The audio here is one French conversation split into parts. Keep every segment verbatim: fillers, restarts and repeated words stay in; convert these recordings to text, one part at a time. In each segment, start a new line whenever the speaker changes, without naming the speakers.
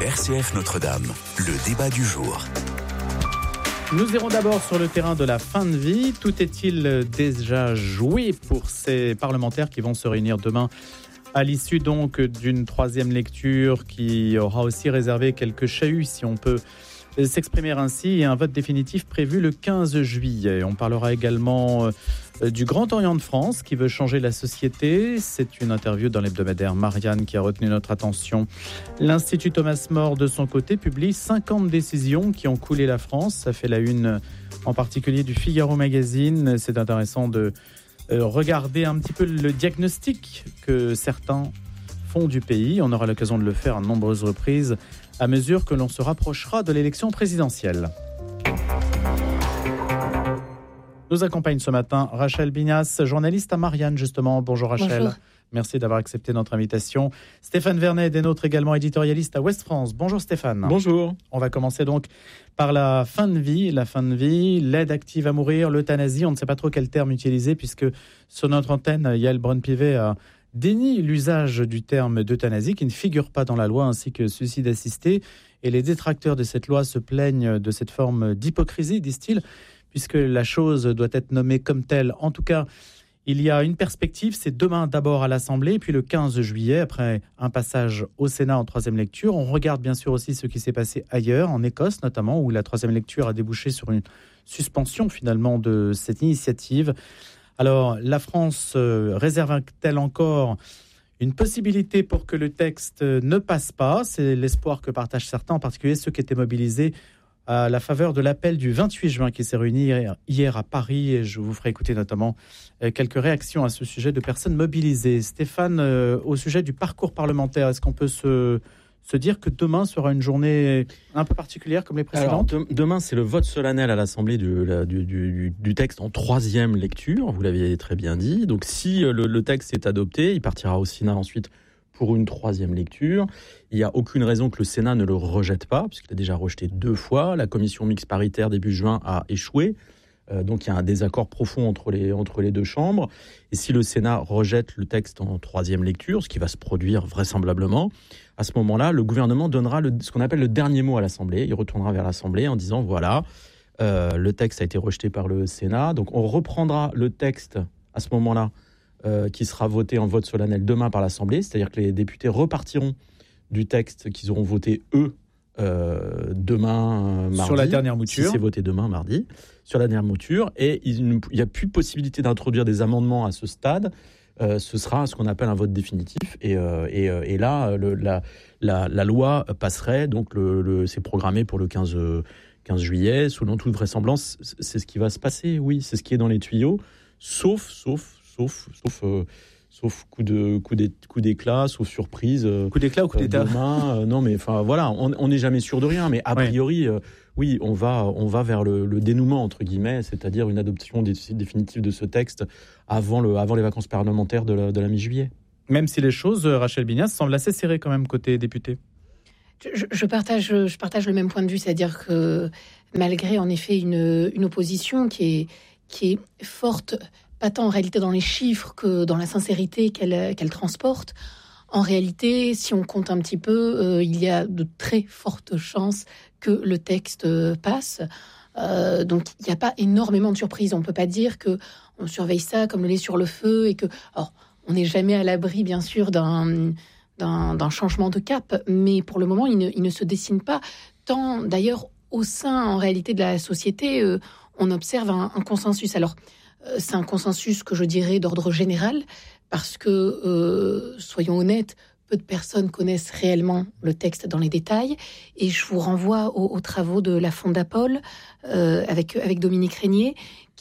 R C F Notre-Dame, le débat du jour.
Nous irons d'abord sur le terrain de la fin de vie. Tout est-il déjà joué pour ces parlementaires qui vont se réunir demain à l'issue donc d'une troisième lecture qui aura aussi réservé quelques chahuts, si on peut s'exprimer ainsi, et un vote définitif prévu le quinze juillet. On parlera également du Grand Orient de France qui veut changer la société. C'est une interview dans l'hebdomadaire Marianne qui a retenu notre attention. L'Institut Thomas More, de son côté, publie cinquante décisions qui ont coulé la France. Ça fait la une en particulier du Figaro Magazine. C'est intéressant de regarder un petit peu le diagnostic que certains font du pays. On aura l'occasion de le faire à de nombreuses reprises à mesure que l'on se rapprochera de l'élection présidentielle. Nous accompagne ce matin Rachel Bignas, journaliste à Marianne justement. Bonjour Rachel.
Bonjour.
Merci d'avoir accepté notre invitation. Stéphane Vernet est notre également éditorialiste à Ouest France. Bonjour Stéphane.
Bonjour.
On va commencer donc par la fin de vie. La fin de vie, l'aide active à mourir, l'euthanasie. On ne sait pas trop quel terme utiliser puisque sur notre antenne, Yael Braun-Pivet a dénie l'usage du terme d'euthanasie qui ne figure pas dans la loi, ainsi que suicide assisté. Et les détracteurs de cette loi se plaignent de cette forme d'hypocrisie, disent-ils, puisque la chose doit être nommée comme telle. En tout cas, il y a une perspective, c'est demain d'abord à l'Assemblée, puis le quinze juillet, après un passage au Sénat en troisième lecture. On regarde bien sûr aussi ce qui s'est passé ailleurs, en Écosse notamment, où la troisième lecture a débouché sur une suspension finalement de cette initiative. Alors, la France euh, réserve-t-elle encore une possibilité pour que le texte ne passe pas ? C'est l'espoir que partagent certains, en particulier ceux qui étaient mobilisés à la faveur de l'appel du vingt-huit juin qui s'est réuni hier, hier à Paris. Et je vous ferai écouter notamment euh, quelques réactions à ce sujet de personnes mobilisées. Stéphane, euh, au sujet du parcours parlementaire, est-ce qu'on peut se... se dire que demain sera une journée un peu particulière comme les précédentes ?
Alors, de, demain, c'est le vote solennel à l'Assemblée du, la, du, du, du texte en troisième lecture, vous l'aviez très bien dit. Donc si le, le texte est adopté, il partira au Sénat ensuite pour une troisième lecture. Il n'y a aucune raison que le Sénat ne le rejette pas, puisqu'il a déjà rejeté deux fois. La commission mixte paritaire début juin a échoué. Euh, donc il y a un désaccord profond entre les, entre les deux chambres. Et si le Sénat rejette le texte en troisième lecture, ce qui va se produire vraisemblablement, à ce moment-là, le gouvernement donnera le, ce qu'on appelle le dernier mot à l'Assemblée. Il retournera vers l'Assemblée en disant, voilà, euh, le texte a été rejeté par le Sénat. Donc on reprendra le texte à ce moment-là, euh, qui sera voté en vote solennel demain par l'Assemblée. C'est-à-dire que les députés repartiront du texte qu'ils auront voté, eux, euh, demain, euh, mardi.
Sur la dernière mouture.
Si c'est voté demain, mardi. Sur la dernière mouture. Et il n'y a plus possibilité d'introduire des amendements à ce stade. Euh, ce sera ce qu'on appelle un vote définitif. Et, euh, et, et là, le, la, la, la loi passerait. Donc, le, le, c'est programmé pour le quinze juillet. Selon toute vraisemblance, c'est ce qui va se passer. Oui, c'est ce qui est dans les tuyaux. Sauf, sauf, sauf, sauf, euh, sauf coup de coup d'é, coup d'éclat, sauf surprise. Euh,
coup d'éclat ou coup d'état
demain, euh, non, mais enfin voilà, on n'est jamais sûr de rien. Mais a priori, euh, oui, on va, on va vers le, le dénouement entre guillemets, c'est-à-dire une adoption dé, définitive de ce texte avant le, avant les vacances parlementaires de la, de la mi-juillet.
Même si les choses, Rachel Bignas, semblent assez serrées quand même côté député.
Je, je, partage, je partage le même point de vue, c'est-à-dire que malgré en effet une, une opposition qui est, qui est forte, pas tant en réalité dans les chiffres que dans la sincérité qu'elle, qu'elle transporte, en réalité, si on compte un petit peu, euh, il y a de très fortes chances que le texte passe. Euh, donc il n'y a pas énormément de surprises. On ne peut pas dire qu'on surveille ça comme le lait sur le feu et que... Alors, on n'est jamais à l'abri, bien sûr, d'un... D'un, d'un changement de cap, mais pour le moment, il ne, il ne se dessine pas. Tant, d'ailleurs, au sein, en réalité, de la société, euh, on observe un, un consensus. Alors, euh, c'est un consensus que je dirais d'ordre général, parce que, euh, soyons honnêtes, peu de personnes connaissent réellement le texte dans les détails, et je vous renvoie aux, aux travaux de la Fondapol, euh, avec, avec Dominique Régnier,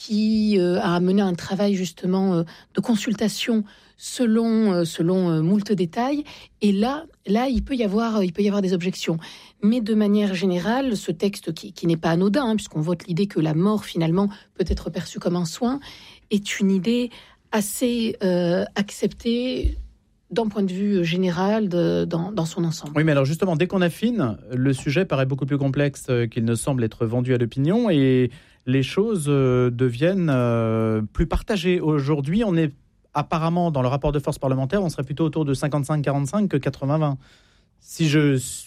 qui euh, a mené un travail, justement, euh, de consultation selon euh, selon euh, moult détails, et là là il peut y avoir il peut y avoir des objections, mais de manière générale, ce texte qui, qui n'est pas anodin, hein, puisqu'on vote l'idée que la mort finalement peut être perçue comme un soin, est une idée assez euh, acceptée d'un point de vue général de, dans, dans son ensemble.
Oui, mais alors justement, dès qu'on affine, le sujet paraît beaucoup plus complexe qu'il ne semble être vendu à l'opinion, et les choses euh, deviennent euh, plus partagées. Aujourd'hui, on est apparemment, dans le rapport de force parlementaire, on serait plutôt autour de cinquante-cinq quarante-cinq que quatre-vingts vingt. Si je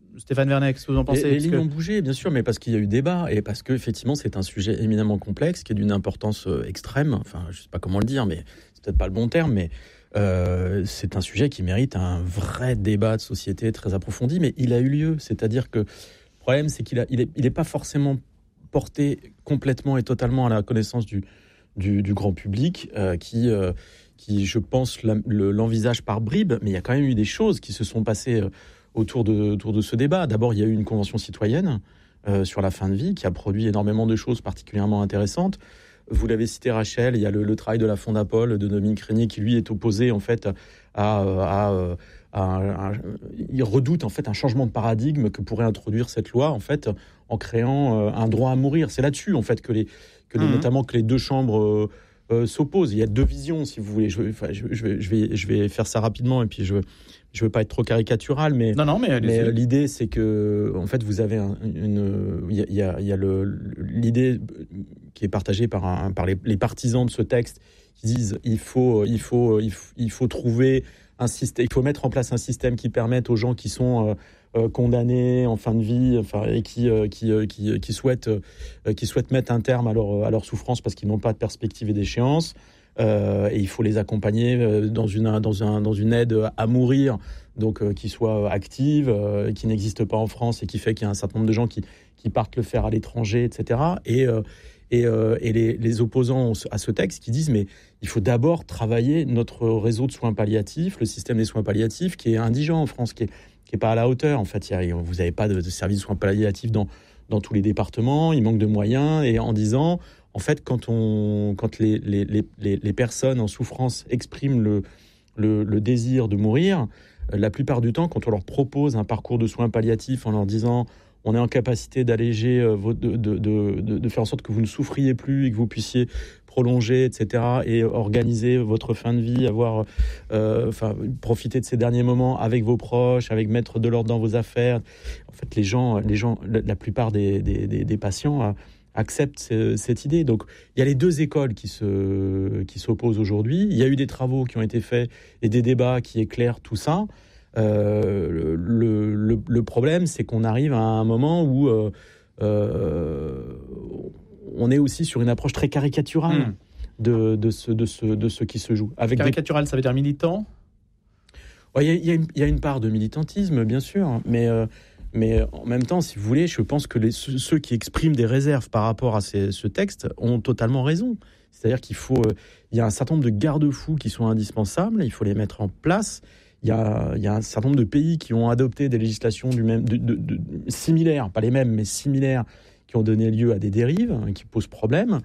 Stéphane Vernet, qu'est-ce que vous en pensez?
Les, les lignes que... ont bougé, bien sûr, mais parce qu'il y a eu débat et parce qu'effectivement, c'est un sujet éminemment complexe qui est d'une importance extrême. Enfin, je ne sais pas comment le dire, mais c'est peut-être pas le bon terme, mais euh, c'est un sujet qui mérite un vrai débat de société très approfondi, mais il a eu lieu. C'est-à-dire que le problème, c'est qu'il a, il est, il est pas forcément porté complètement et totalement à la connaissance du, du, du grand public, euh, qui, euh, qui, je pense, la, le, l'envisage par bribes, mais il y a quand même eu des choses qui se sont passées euh, autour de, autour de ce débat. D'abord, il y a eu une convention citoyenne euh, sur la fin de vie qui a produit énormément de choses particulièrement intéressantes. Vous l'avez cité, Rachel, il y a le, le travail de la Fondapol, de Dominique Régnier, qui lui est opposé en fait à, à, à, à, à il redoute en fait un changement de paradigme que pourrait introduire cette loi en fait en créant euh, un droit à mourir. C'est là-dessus en fait que les, que les mmh. notamment que les deux chambres euh, euh, s'opposent. Il y a deux visions, si vous voulez. Je, enfin, je, je, vais, je vais je vais faire ça rapidement et puis je je veux pas être trop caricatural, mais
non non mais,
mais l'idée c'est que en fait vous avez un, une il y a il y a le l'idée qui est partagée par un, par les, les partisans de ce texte qui disent il faut il faut il faut, il faut trouver un système, il faut mettre en place un système qui permette aux gens qui sont euh, euh, condamnés en fin de vie, enfin et qui euh, qui, euh, qui qui souhaitent euh, qui souhaitent mettre un terme à leur à leur souffrance parce qu'ils n'ont pas de perspective et d'échéance. Euh, et il faut les accompagner euh, dans une dans un dans une aide à mourir, donc euh, qui soit active, euh, qui n'existe pas en France et qui fait qu'il y a un certain nombre de gens qui qui partent le faire à l'étranger, et cetera. Et euh, et, euh, et les, les opposants à ce texte qui disent mais il faut d'abord travailler notre réseau de soins palliatifs, le système des soins palliatifs qui est indigent en France, qui est qui est pas à la hauteur. En fait, il y a, vous n'avez pas de, de service de soins palliatifs dans dans tous les départements, il manque de moyens, et en disant en fait, quand, on, quand les, les, les, les personnes en souffrance expriment le, le, le désir de mourir, la plupart du temps, quand on leur propose un parcours de soins palliatifs en leur disant on est en capacité d'alléger, de, de, de, de, de faire en sorte que vous ne souffriez plus et que vous puissiez prolonger, et cetera, et organiser votre fin de vie, avoir, euh, enfin, profiter de ces derniers moments avec vos proches, avec mettre de l'ordre dans vos affaires. En fait, les gens, les gens la, la plupart des, des, des, des patients acceptent ce, cette idée. Donc, il y a les deux écoles qui, se, qui s'opposent aujourd'hui. Il y a eu des travaux qui ont été faits et des débats qui éclairent tout ça. Euh, le, le, le problème, c'est qu'on arrive à un moment où euh, euh, on est aussi sur une approche très caricaturale mmh. de, de, ce, de, ce, de ce qui se joue.
Avec caricatural, des... ça veut dire militant ?
Il ouais, y, y, y a une part de militantisme, bien sûr, mais... Euh, Mais en même temps, si vous voulez, je pense que les, ceux qui expriment des réserves par rapport à ces, ce texte ont totalement raison. C'est-à-dire qu'il faut, euh, il y a un certain nombre de garde-fous qui sont indispensables, il faut les mettre en place. Il y a, il y a un certain nombre de pays qui ont adopté des législations du même, de, de, de, similaires, pas les mêmes, mais similaires, qui ont donné lieu à des dérives, hein, qui posent problème.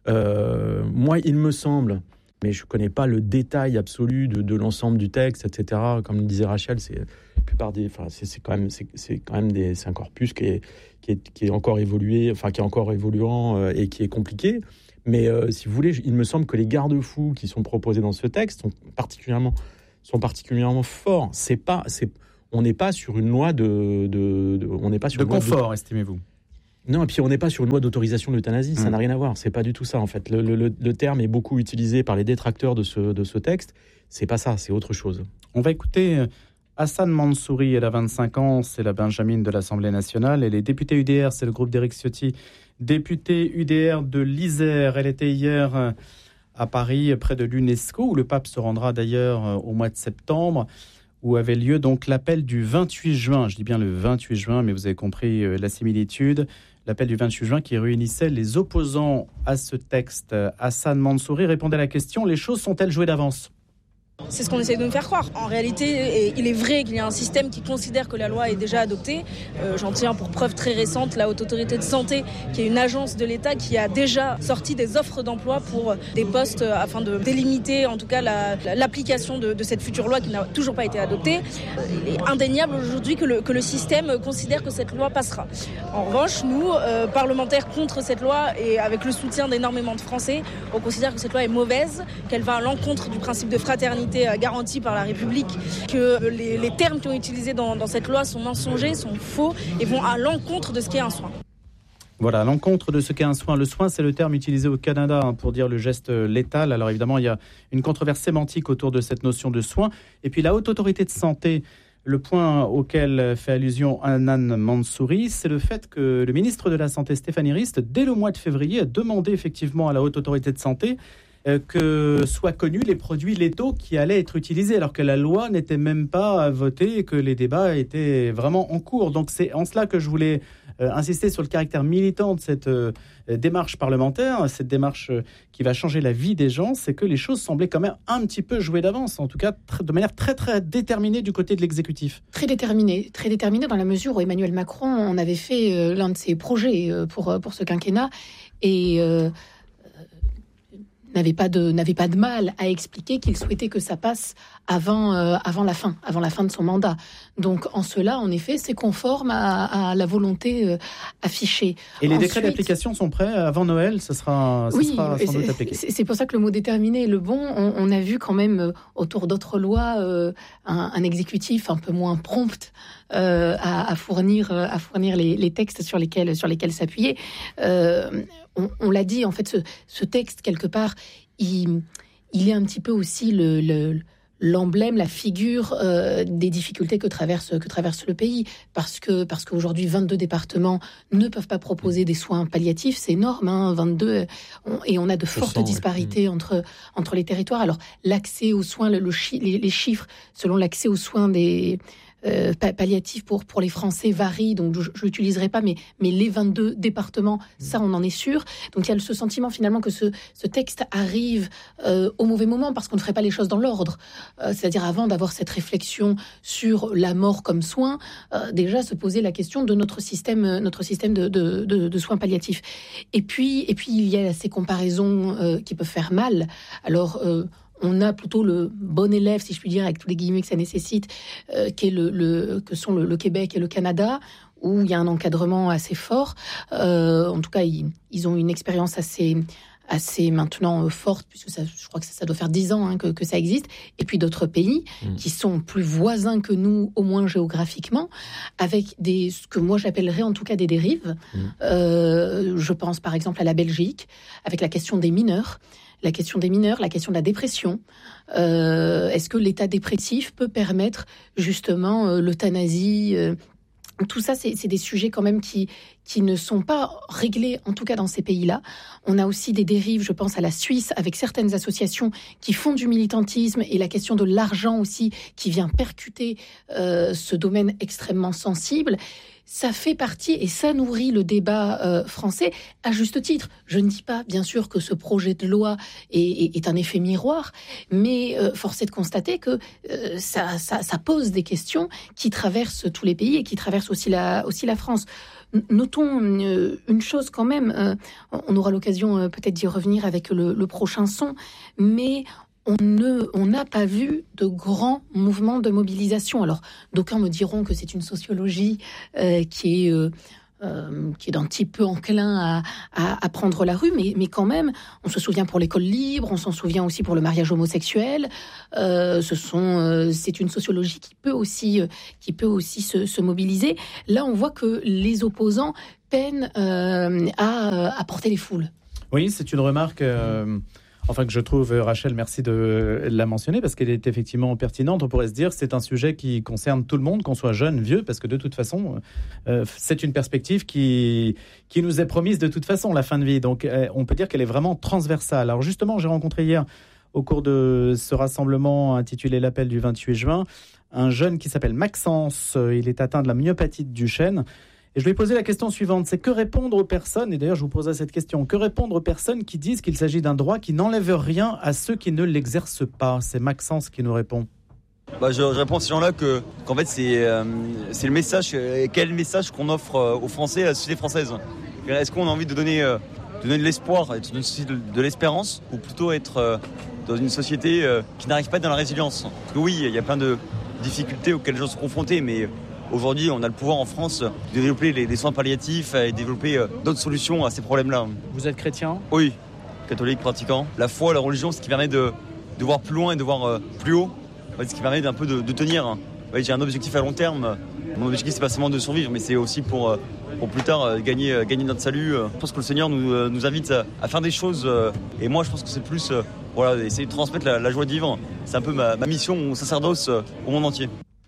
Euh, moi, il me semble... mais je ne connais pas le détail absolu de, de l'ensemble du texte, et cetera. Comme le disait Rachel, c'est, la plupart des, enfin, c'est, c'est, quand même, c'est, c'est quand même des, c'est un corpus qui est, qui, est, qui est encore évolué, enfin, qui est encore évoluant euh, et qui est compliqué. Mais euh, si vous voulez, il me semble que les garde-fous qui sont proposés dans ce texte sont particulièrement, sont particulièrement forts. C'est pas, c'est, on n'est pas sur une loi de, de, de on n'est pas sur
de
une loi
confort,
de,
estimez-vous?
Non, et puis on n'est pas sur une loi d'autorisation de l'euthanasie, ça
mmh.
n'a rien à voir, c'est pas du tout ça en fait. Le, le, le terme est beaucoup utilisé par les détracteurs de ce, de ce texte, c'est pas ça, c'est autre chose.
On va écouter Hassan Mansouri, elle a vingt-cinq ans, c'est la Benjamin de l'Assemblée nationale, elle est députée U D R, c'est le groupe d'Éric Ciotti, députée U D R de l'Isère. Elle était hier à Paris, près de l'UNESCO, où le pape se rendra d'ailleurs au mois de septembre, où avait lieu donc l'appel du vingt-huit juin. Je dis bien le vingt-huit juin, mais vous avez compris la similitude. L'appel du vingt-huit juin qui réunissait les opposants à ce texte. Hassan Mansouri répondait à la question, les choses sont-elles jouées d'avance ?
C'est ce qu'on essaie de nous faire croire. En réalité, il est vrai qu'il y a un système qui considère que la loi est déjà adoptée. Euh, j'en tiens pour preuve très récente la Haute Autorité de Santé, qui est une agence de l'État qui a déjà sorti des offres d'emploi pour des postes afin de délimiter en tout cas la, la, l'application de, de cette future loi qui n'a toujours pas été adoptée. Il est indéniable aujourd'hui que le, que le système considère que cette loi passera. En revanche, nous, euh, parlementaires contre cette loi et avec le soutien d'énormément de Français, on considère que cette loi est mauvaise, qu'elle va à l'encontre du principe de fraternité garantie par la République, que les, les termes qui ont été utilisés dans, dans cette loi sont mensongers, sont faux et vont à l'encontre de ce qu'est un soin.
Voilà, à l'encontre de ce qu'est un soin. Le soin, c'est le terme utilisé au Canada hein, pour dire le geste létal. Alors évidemment, il y a une controverse sémantique autour de cette notion de soin. Et puis la Haute Autorité de Santé Le point auquel fait allusion Hanan Mansouri, c'est le fait que le ministre de la Santé, Stéphanie Rist, dès le mois de février, a demandé effectivement à la Haute Autorité de Santé euh, que soient connus les produits létaux qui allaient être utilisés, alors que la loi n'était même pas votée et que les débats étaient vraiment en cours. Donc c'est en cela que je voulais euh, insister sur le caractère militant de cette euh, démarche parlementaire, cette démarche euh, qui va changer la vie des gens, c'est que les choses semblaient quand même un petit peu jouées d'avance, en tout cas tr- de manière très très déterminée du côté de l'exécutif.
Très déterminée, très déterminée dans la mesure où Emmanuel Macron en avait fait euh, l'un de ses projets euh, pour, pour ce quinquennat et euh, n'avait pas de n'avait pas de mal à expliquer qu'il souhaitait que ça passe avant euh, avant la fin avant la fin de son mandat. Donc en cela, en effet, c'est conforme à, à la volonté euh, affichée.
Et les
Ensuite,
décrets d'application sont prêts avant Noël, ce sera, ce
oui,
sera sans doute
c'est,
appliqué.
c'est, c'est pour ça que le mot déterminé est le bon. On, on a vu quand même euh, autour d'autres lois euh, un, un exécutif un peu moins prompt euh, à, à fournir à fournir les, les textes sur lesquels sur lesquels s'appuyer. Euh, on, on l'a dit, en fait, ce, ce texte quelque part, il, il est un petit peu aussi le, le l'emblème, la figure euh, des difficultés que traverse que traverse le pays, parce que parce qu'aujourd'hui vingt-deux départements ne peuvent pas proposer des soins palliatifs, c'est énorme, hein, vingt-deux, on, et on a de fortes sens, disparités ouais. entre entre les territoires. Alors l'accès aux soins, le, le chi, les, les chiffres selon l'accès aux soins des Euh, palliatifs pour, pour les Français varient, donc je ne l'utiliserai pas, mais, mais les vingt-deux départements, ça on en est sûr. Donc il y a ce sentiment finalement que ce, ce texte arrive euh, au mauvais moment parce qu'on ne ferait pas les choses dans l'ordre. Euh, c'est-à-dire avant d'avoir cette réflexion sur la mort comme soin, euh, déjà se poser la question de notre système, notre système de, de, de, de soins palliatifs. Et puis, et puis il y a ces comparaisons euh, qui peuvent faire mal. Alors euh, on a plutôt le bon élève, si je puis dire, avec tous les guillemets que ça nécessite, euh, qui est le, le, que sont le, le Québec et le Canada, où il y a un encadrement assez fort. Euh, en tout cas, ils, ils ont une expérience assez, assez maintenant euh, forte, puisque ça, je crois que ça, ça doit faire dix ans hein, que, que ça existe. Et puis d'autres pays mmh. qui sont plus voisins que nous, au moins géographiquement, avec des, ce que moi j'appellerais en tout cas des dérives. Mmh. Euh, je pense par exemple à la Belgique, avec la question des mineurs. La question des mineurs, la question de la dépression. Euh, est-ce que l'état dépressif peut permettre justement euh, l'euthanasie euh, Tout ça, c'est, c'est des sujets quand même qui, qui ne sont pas réglés, en tout cas dans ces pays-là. On a aussi des dérives, je pense à la Suisse, avec certaines associations qui font du militantisme et la question de l'argent aussi qui vient percuter euh, ce domaine extrêmement sensible. Ça fait partie et ça nourrit le débat euh, français à juste titre. Je ne dis pas, bien sûr, que ce projet de loi est, est, est un effet miroir, mais euh, force est de constater que euh, ça, ça, ça pose des questions qui traversent tous les pays et qui traversent aussi la, aussi la France. Notons une, une chose quand même, euh, on aura l'occasion euh, peut-être d'y revenir avec le, le prochain son, mais on ne, on n'a pas vu de grands mouvements de mobilisation. Alors, d'aucuns me diront que c'est une sociologie euh, qui est euh, euh, qui est d'un petit peu enclin à, à, à prendre la rue, mais, mais quand même, on se souvient pour l'école libre, on s'en souvient aussi pour le mariage homosexuel. Euh, ce sont, euh, c'est une sociologie qui peut aussi, euh, qui peut aussi se, se mobiliser. Là, on voit que les opposants peinent euh, à, à porter les foules.
Oui, c'est une remarque. Euh... Enfin, que je trouve, Rachel, merci de la mentionner, parce qu'elle est effectivement pertinente. On pourrait se dire que c'est un sujet qui concerne tout le monde, qu'on soit jeune, vieux, parce que de toute façon, euh, c'est une perspective qui, qui nous est promise de toute façon, la fin de vie. Donc, euh, on peut dire qu'elle est vraiment transversale. Alors justement, j'ai rencontré hier, au cours de ce rassemblement intitulé « L'appel du vingt-huit juin », un jeune qui s'appelle Maxence. Il est atteint de la myopathie de Duchenne. Et je lui ai posé la question suivante, c'est que répondre aux personnes, et d'ailleurs je vous poserai cette question, que répondre aux personnes qui disent qu'il s'agit d'un droit qui n'enlève rien à ceux qui ne l'exercent pas? C'est Maxence qui nous répond.
Bah je, je réponds à ces gens-là que, qu'en fait c'est, euh, c'est le message, euh, quel message qu'on offre euh, aux Français, à la société française. Est-ce qu'on a envie de donner, euh, de donner de l'espoir, être dans une société de, de l'espérance, ou plutôt être euh, dans une société euh, qui n'arrive pas dans la résilience? Parce que oui, il y a plein de difficultés auxquelles les gens sont confrontés, mais aujourd'hui, on a le pouvoir en France de développer les, les soins palliatifs et développer euh, d'autres solutions à ces problèmes-là.
Vous êtes chrétien ?
Oui, catholique, pratiquant. La foi, la religion, c'est ce qui permet de, de voir plus loin et de voir euh, plus haut. C'est ce qui permet d'un peu de, de tenir. Oui, j'ai un objectif à long terme. Mon objectif, c'est pas seulement de survivre, mais c'est aussi pour, euh, pour plus tard euh, gagner, euh, gagner notre salut. Je pense que le Seigneur nous, euh, nous invite à, à faire des choses. Euh, et moi, je pense que c'est plus euh, voilà, essayer de transmettre la, la joie de vivre. C'est un peu ma, ma mission, mon sacerdoce euh, au monde entier.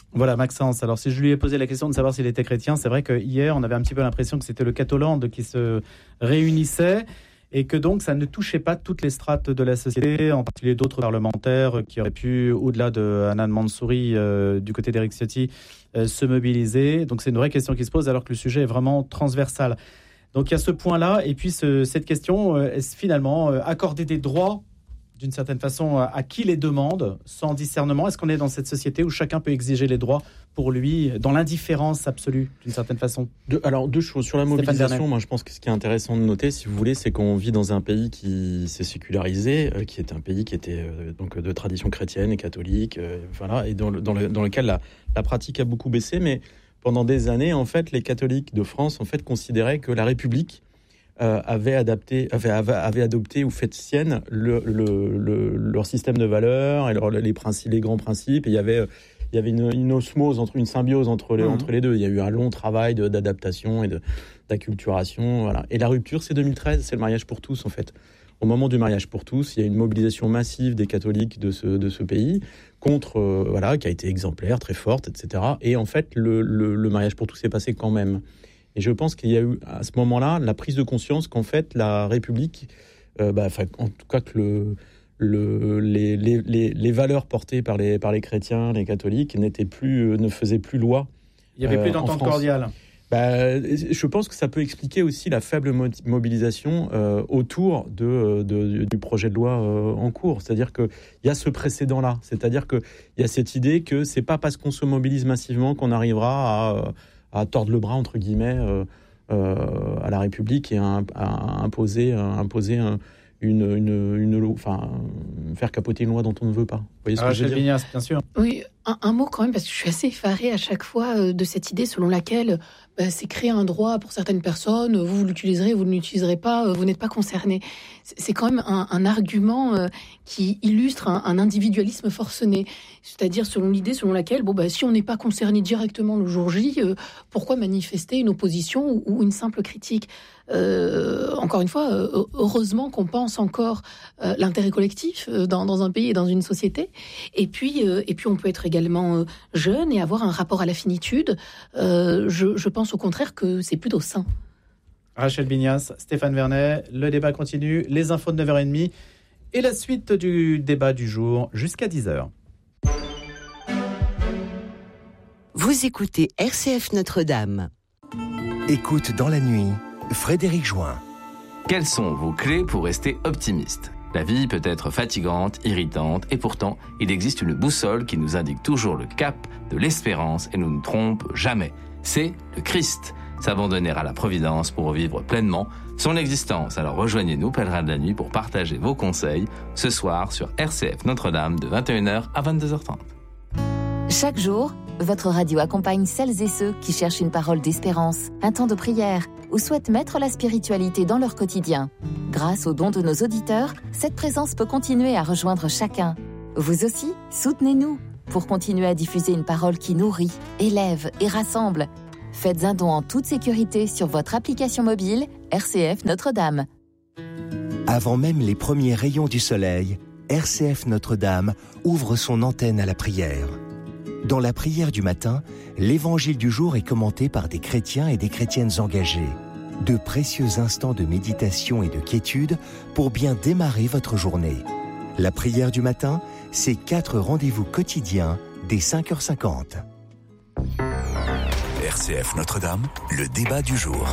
Voilà, Maxence. Alors, si je lui ai posé la question de savoir s'il était chrétien, c'est vrai que hier, on avait un petit peu l'impression que c'était le Catholand qui se réunissait et que donc ça ne touchait pas toutes les strates de la société, en particulier d'autres parlementaires qui auraient pu, au-delà de Hanan Mansouri, euh, du côté d'Éric Ciotti, euh, se mobiliser. Donc, c'est une vraie question qui se pose alors que le sujet est vraiment transversal. Donc, il y a ce point-là. Et puis, ce, cette question, euh, est-ce finalement euh, accorder des droits d'une certaine façon, à qui les demande, sans discernement? Est-ce qu'on est dans cette société où chacun peut exiger les droits pour lui, dans l'indifférence absolue, d'une certaine façon?
de, Alors, deux choses. Sur la mobilisation, moi, je pense que ce qui est intéressant de noter, si vous voulez, c'est qu'on vit dans un pays qui s'est sécularisé, euh, qui est un pays qui était euh, donc de tradition chrétienne et catholique, euh, voilà, et dans, le, dans, le, dans lequel la, la pratique a beaucoup baissé. Mais pendant des années, en fait, les catholiques de France, en fait, considéraient que la République Euh, avaient, adapté, avaient, avaient adopté ou fait sienne le, le, le, leur système de valeurs et leur, les, principes, les grands principes. Et il y avait, il y avait une, une osmose, entre, une symbiose entre les, mmh. entre les deux. Il y a eu un long travail de, d'adaptation et de, d'acculturation. Voilà. Et la rupture, c'est deux mille treize, c'est le mariage pour tous, en fait. Au moment du mariage pour tous, il y a une mobilisation massive des catholiques de ce, de ce pays contre, euh, voilà, qui a été exemplaire, très forte, et cetera. Et en fait, le, le, le mariage pour tous s'est passé quand même. Et je pense qu'il y a eu à ce moment-là la prise de conscience qu'en fait la République, euh, bah, en tout cas que le, le, les, les, les, les valeurs portées par les, par les chrétiens, les catholiques, n'étaient plus, ne faisaient plus loi.
Il n'y avait euh, plus d'entente cordiale.
Bah, je pense que ça peut expliquer aussi la faible mobilisation euh, autour de, de, du projet de loi euh, en cours. C'est-à-dire qu'il y a ce précédent-là. C'est-à-dire qu'il y a cette idée que c'est pas parce qu'on se mobilise massivement qu'on arrivera à... à tordre le bras, entre guillemets, euh, euh, à la République et à, à imposer, à imposer un, une, une, une loi, enfin, faire capoter une loi dont on ne veut pas. Vous voyez ce ah, que je veux dire ?
Vignas, bien sûr.
Oui, un, un mot quand même, parce que je suis assez effarée à chaque fois de cette idée selon laquelle bah, c'est créer un droit pour certaines personnes, vous, vous l'utiliserez, vous ne l'utiliserez pas, vous n'êtes pas concerné. C'est, c'est quand même un, un argument euh, qui illustre un, un individualisme forcené. C'est-à-dire selon l'idée selon laquelle, bon, bah, si on n'est pas concerné directement le jour J, euh, pourquoi manifester une opposition ou, ou une simple critique ? Euh, encore une fois, euh, heureusement qu'on pense encore euh, l'intérêt collectif euh, dans, dans un pays et dans une société. Et puis, euh, et puis on peut être également euh, jeune et avoir un rapport à la finitude. Euh, je, je pense au contraire que c'est plutôt sain.
Rachel Vignas, Stéphane Vernet, le débat continue, les infos de neuf heures trente et la suite du débat du jour jusqu'à dix heures.
Vous écoutez R C F Notre-Dame.
Écoute dans la nuit, Frédéric Join.
Quelles sont vos clés pour rester optimiste ? La vie peut être fatigante, irritante, et pourtant, il existe une boussole qui nous indique toujours le cap de l'espérance et ne nous trompe jamais. C'est le Christ. S'abandonner à la Providence pour vivre pleinement son existence. Alors rejoignez-nous, pèlerins de la nuit, pour partager vos conseils ce soir sur R C F Notre-Dame de vingt et une heures à vingt-deux heures trente.
Chaque jour, votre radio accompagne celles et ceux qui cherchent une parole d'espérance, un temps de prière ou souhaitent mettre la spiritualité dans leur quotidien. Grâce aux dons de nos auditeurs, cette présence peut continuer à rejoindre chacun. Vous aussi, soutenez-nous pour continuer à diffuser une parole qui nourrit, élève et rassemble. Faites un don en toute sécurité sur votre application mobile R C F Notre-Dame.
Avant même les premiers rayons du soleil, R C F Notre-Dame ouvre son antenne à la prière. Dans la prière du matin, l'évangile du jour est commenté par des chrétiens et des chrétiennes engagés. De précieux instants de méditation et de quiétude pour bien démarrer votre journée. La prière du matin, c'est quatre rendez-vous quotidiens dès cinq heures cinquante. R C F Notre-Dame, le débat du jour.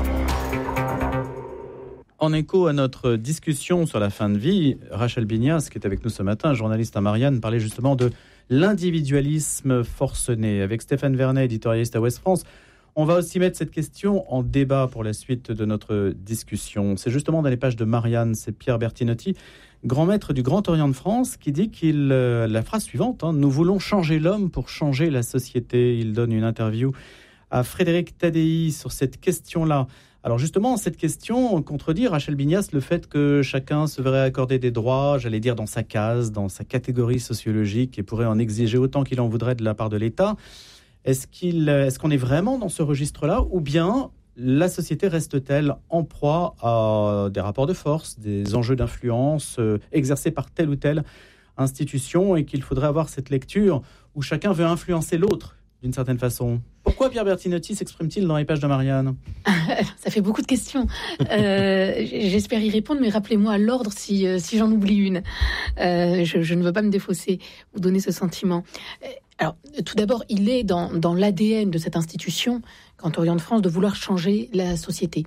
En écho à notre discussion sur la fin de vie, Rachel Vignas, qui est avec nous ce matin, journaliste à Marianne, parlait justement de l'individualisme forcené. Avec Stéphane Vernet, éditorialiste à Ouest France, on va aussi mettre cette question en débat pour la suite de notre discussion. C'est justement dans les pages de Marianne, c'est Pierre Bertinotti, grand maître du Grand Orient de France, qui dit qu'il euh, la phrase suivante, hein, « Nous voulons changer l'homme pour changer la société ». Il donne une interview à Frédéric Tadei sur cette question-là. Alors justement, cette question contredit, Rachel Vignas, le fait que chacun se verrait accorder des droits, j'allais dire dans sa case, dans sa catégorie sociologique, et pourrait en exiger autant qu'il en voudrait de la part de l'État. Est-ce qu'il, est-ce qu'on est vraiment dans ce registre-là, ou bien la société reste-t-elle en proie à des rapports de force, des enjeux d'influence euh, exercés par telle ou telle institution, et qu'il faudrait avoir cette lecture où chacun veut influencer l'autre, d'une certaine façon. Pourquoi Pierre Bertinotti s'exprime-t-il dans les pages de Marianne ?
Ça fait beaucoup de questions. Euh, j'espère y répondre, mais rappelez-moi à l'ordre si, si j'en oublie une. Euh, je, je ne veux pas me défausser, vous donner ce sentiment. Alors, tout d'abord, il est dans, dans l'A D N de cette institution, Grand Orient de France, de vouloir changer la société.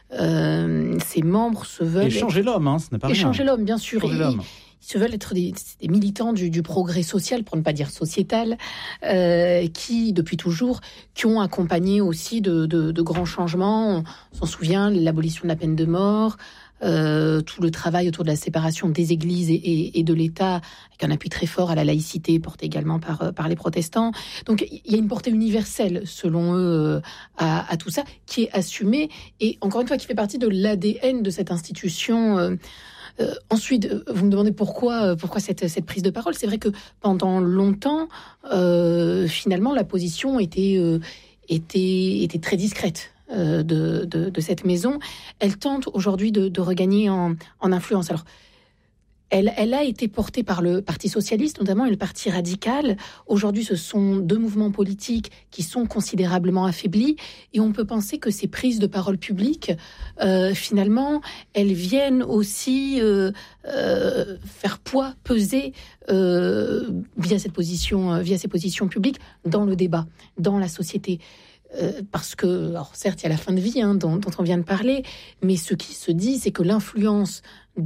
Euh, ses membres se veulent...
Et changer être... l'homme, hein, ce n'est pas
Et
rien.
changer l'homme, bien sûr.
Changer
et,
l'homme.
Ils se veulent être des, des militants du, du progrès social, pour ne pas dire sociétal, euh, qui, depuis toujours, qui ont accompagné aussi de, de, de grands changements. On s'en souvient, l'abolition de la peine de mort, euh, tout le travail autour de la séparation des églises et, et, et de l'État, avec un appui très fort à la laïcité, porté également par, par les protestants. Donc, il y a une portée universelle, selon eux, à, à tout ça, qui est assumée, et encore une fois, qui fait partie de l'A D N de cette institution. Euh, Euh, ensuite, vous me demandez pourquoi, pourquoi cette, cette prise de parole. C'est vrai que pendant longtemps, euh, finalement, la position était, euh, était, était très discrète euh, de, de, de cette maison. Elle tente aujourd'hui de, de regagner en, en influence. Alors, Elle, elle a été portée par le Parti socialiste, notamment, et le Parti radical. Aujourd'hui, ce sont deux mouvements politiques qui sont considérablement affaiblis, et on peut penser que ces prises de parole publiques, euh, finalement, elles viennent aussi euh, euh, faire poids, peser euh, via cette position, euh, via ces positions publiques dans le débat, dans la société. Euh, parce que, alors certes, il y a la fin de vie hein, dont, dont on vient de parler, mais ce qui se dit, c'est que l'influence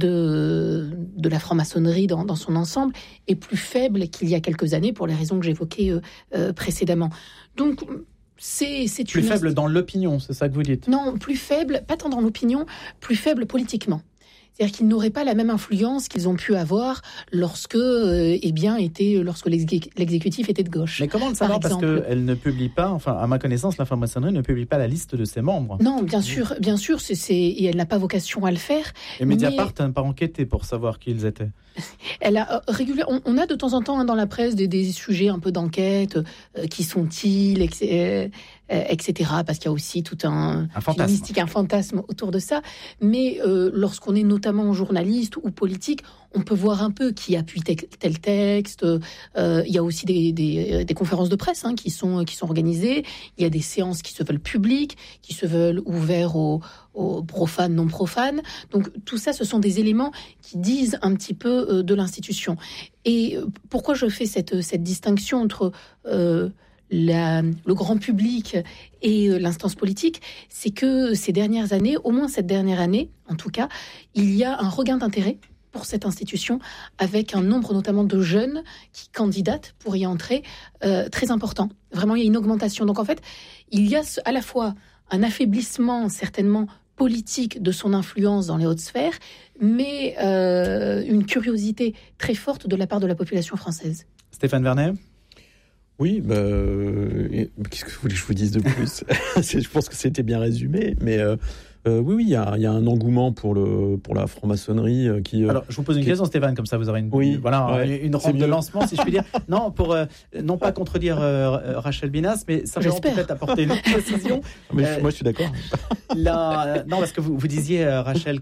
de, de la franc-maçonnerie dans, dans son ensemble est plus faible qu'il y a quelques années, pour les raisons que j'évoquais euh, euh, précédemment. Donc, c'est, c'est
plus
une
faible
inst...
dans l'opinion, c'est ça que vous dites ?
Non, plus faible, pas tant dans l'opinion, plus faible politiquement. C'est-à-dire qu'ils n'auraient pas la même influence qu'ils ont pu avoir lorsque, euh, eh bien, était, lorsque l'exé- l'exécutif était de gauche.
Mais comment le savoir ? Parce qu'elle ne publie pas, enfin, à ma connaissance, la franc-maçonnerie ne publie pas la liste de ses membres.
Non, bien sûr, bien sûr, c'est, c'est, et elle n'a pas vocation à le faire.
Et Mediapart n'a pas enquêté pour savoir qui ils étaient.
Elle a, euh, régulièrement, on, on a de temps en temps hein, dans la presse des, des sujets un peu d'enquête, euh, qui sont-ils, et cetera, euh, et cetera, parce qu'il y a aussi tout un,
un fantasme.
Une mystique, un fantasme autour de ça. Mais euh, lorsqu'on est notamment journaliste ou politique, on peut voir un peu qui appuie tel, tel texte. Euh, il y a aussi des, des, des conférences de presse hein, qui sont qui sont organisées. Il y a des séances qui se veulent publiques, qui se veulent ouvertes aux, aux profanes, non profanes. Donc tout ça, ce sont des éléments qui disent un petit peu euh, de l'institution. Et pourquoi je fais cette cette distinction entre euh, La, le grand public et euh, l'instance politique, c'est que ces dernières années, au moins cette dernière année, en tout cas, il y a un regain d'intérêt pour cette institution, avec un nombre notamment de jeunes qui candidatent pour y entrer, euh, très important. Vraiment, il y a une augmentation. Donc en fait, il y a à la fois un affaiblissement certainement politique de son influence dans les hautes sphères, mais euh, une curiosité très forte de la part de la population française.
Stéphane Vernet ?
Oui, bah, euh, qu'est-ce que vous voulez que je vous dise de plus ? Je pense que c'était bien résumé, mais euh, euh, oui, oui, il y a, y a un engouement pour, le, pour la franc-maçonnerie euh, qui... Euh,
Alors, je vous pose une
qui...
question, Stéphane, comme ça vous aurez une,
oui,
voilà,
ouais,
une rampe de lancement, si je puis dire. Non, pour euh, non pas contredire euh, Rachel Binas, mais simplement peut-être apporter une précision.
Mais
euh,
moi, je suis d'accord.
La, non, parce que vous, vous disiez, euh, Rachel,